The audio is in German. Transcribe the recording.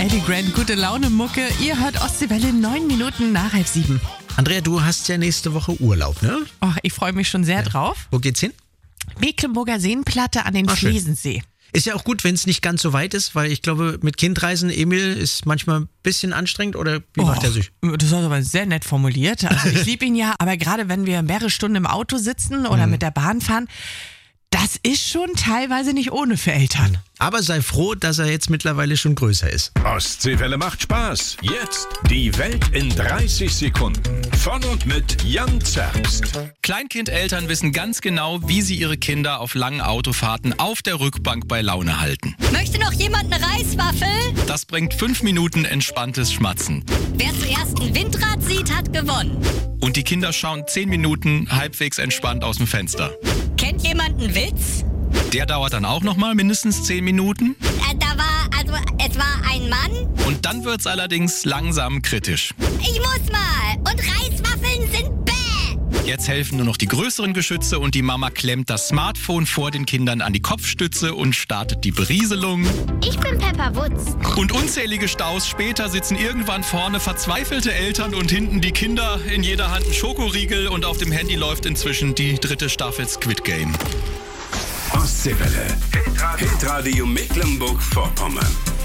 Eddie Grant, gute Laune Mucke. Ihr hört Ostseewelle 9 Minuten nach 6:30. Andrea, du hast ja nächste Woche Urlaub, ne? Oh, ich freue mich schon sehr drauf. Wo geht's hin? Mecklenburger Seenplatte an den Ach, schön. Schlesensee. Ist ja auch gut, wenn es nicht ganz so weit ist, weil ich glaube, mit Kindreisen, Emil, ist manchmal ein bisschen anstrengend, oder wie macht er sich? Das ist aber sehr nett formuliert. Also ich liebe ihn ja, aber gerade wenn wir mehrere Stunden im Auto sitzen oder mit der Bahn fahren, das ist schon teilweise nicht ohne für Eltern. Aber sei froh, dass er jetzt mittlerweile schon größer ist. Ostseewelle macht Spaß. Jetzt die Welt in 30 Sekunden. Von und mit Jan Zerbst. Kleinkindeltern wissen ganz genau, wie sie ihre Kinder auf langen Autofahrten auf der Rückbank bei Laune halten. Möchte noch jemand eine Reiswaffel? Das bringt 5 Minuten entspanntes Schmatzen. Wer zuerst ein Windrad sieht, hat gewonnen. Und die Kinder schauen 10 Minuten halbwegs entspannt aus dem Fenster. Kennt jemand einen Witz? Der dauert dann auch nochmal mindestens 10 Minuten. Es war ein Mann. Und dann wird's allerdings langsam kritisch. Ich muss mal. Und Reiswaffeln sind bäh. Jetzt helfen nur noch die größeren Geschütze und die Mama klemmt das Smartphone vor den Kindern an die Kopfstütze und startet die Berieselung. Ich bin Pepper Wutz. Und unzählige Staus später sitzen irgendwann vorne verzweifelte Eltern und hinten die Kinder, in jeder Hand ein Schokoriegel und auf dem Handy läuft inzwischen die 3. Staffel Squid Game. Ostseewelle. Hitradio Mecklenburg-Vorpommern.